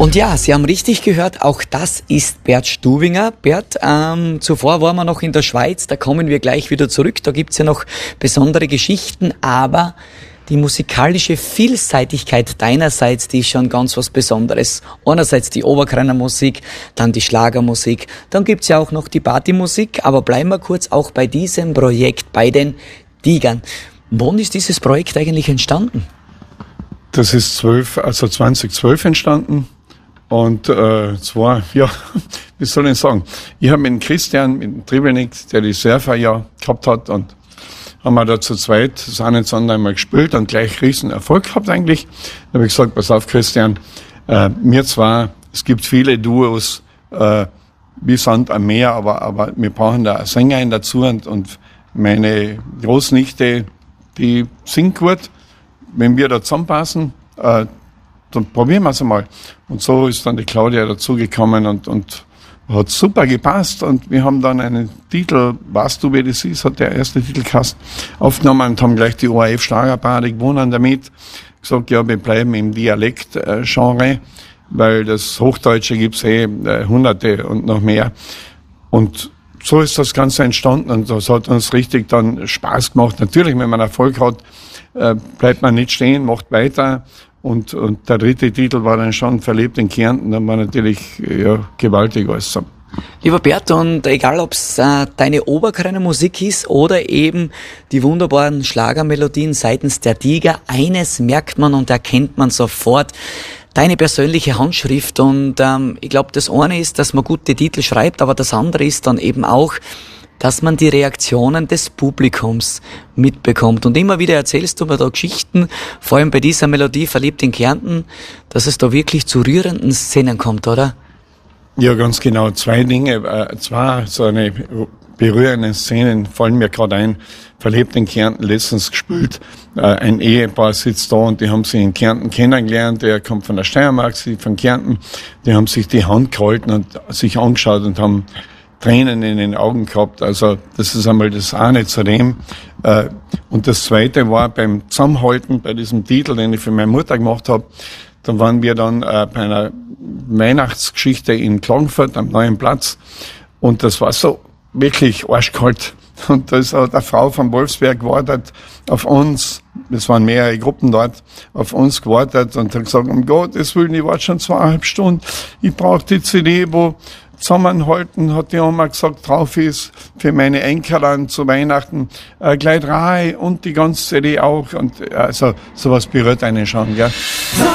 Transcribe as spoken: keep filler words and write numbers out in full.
Und ja, Sie haben richtig gehört, auch das ist Bert Stubinger. Bert, ähm, zuvor waren wir noch in der Schweiz, da kommen wir gleich wieder zurück, da gibt's ja noch besondere Geschichten, aber die musikalische Vielseitigkeit deinerseits, die ist schon ganz was Besonderes. Einerseits die Oberkreiner Musik, dann die Schlagermusik, dann gibt's ja auch noch die Partymusik, aber bleiben wir kurz auch bei diesem Projekt, bei den Tigern. Wann ist dieses Projekt eigentlich entstanden? Das ist zwölf, also zweitausendzwölf entstanden. Und äh, zwar, ja, wie soll ich sagen, ich habe mit Christian, mit dem Triebelnick, der die Surfer ja gehabt hat, und haben wir da zu zweit das eine zu andere einmal gespielt und gleich riesen Erfolg gehabt eigentlich. Da habe ich gesagt, pass auf Christian, äh, mir zwar, es gibt viele Duos äh, wie Sand am Meer, aber, aber wir brauchen da eine Sängerin dazu, und, und meine Großnichte, die singt gut. Wenn wir da zusammenpassen, äh, dann probieren wir es einmal. Und so ist dann die Claudia dazugekommen und, und hat super gepasst. Und wir haben dann einen Titel, weißt du, wie das ist, hat der erste Titel geheißen, aufgenommen und haben gleich die O R F-Schlagerparty gewonnen damit. Gesagt, ja, wir bleiben im Dialekt-Genre, weil das Hochdeutsche gibt's eh äh, Hunderte und noch mehr. Und so ist das Ganze entstanden, und das hat uns richtig dann Spaß gemacht. Natürlich, wenn man Erfolg hat, äh, bleibt man nicht stehen, macht weiter. Und, und der dritte Titel war dann schon Verliebt in Kärnten. Da war natürlich ja, gewaltig alles so. Lieber Bert, und egal ob es äh, deine Oberkreiner Musik ist oder eben die wunderbaren Schlagermelodien seitens der Tiger, eines merkt man und erkennt man sofort: deine persönliche Handschrift. Und ähm, ich glaube, das eine ist, dass man gute Titel schreibt, aber das andere ist dann eben auch, dass man die Reaktionen des Publikums mitbekommt. Und immer wieder erzählst du mir da Geschichten, vor allem bei dieser Melodie Verliebt in Kärnten, dass es da wirklich zu rührenden Szenen kommt, oder? Ja, ganz genau. Zwei Dinge, äh, zwei so eine berührende Szenen fallen mir gerade ein. Verliebt in Kärnten, letztens gespielt. Äh, ein Ehepaar sitzt da und die haben sich in Kärnten kennengelernt. Der kommt von der Steiermark, sie von Kärnten. Die haben sich die Hand gehalten und sich angeschaut und haben Tränen in den Augen gehabt. Also das ist einmal das eine zu dem. Und das zweite war beim Zusammenhalten, bei diesem Titel, den ich für meine Mutter gemacht habe. Da waren wir dann bei einer Weihnachtsgeschichte in Klagenfurt am Neuen Platz. Und das war so wirklich arschkalt. Und da ist auch eine Frau von Wolfsberg gewartet auf uns. Es waren mehrere Gruppen dort, auf uns gewartet und hat gesagt, um Gottes Willen, ich warte schon zweieinhalb Stunden. Ich brauche die C D, wo Zusammenhalten, hat die Oma gesagt, drauf ist für meine Enkelin zu Weihnachten äh, gleich drei und die ganze C D auch. Und also sowas berührt einen schon, gell?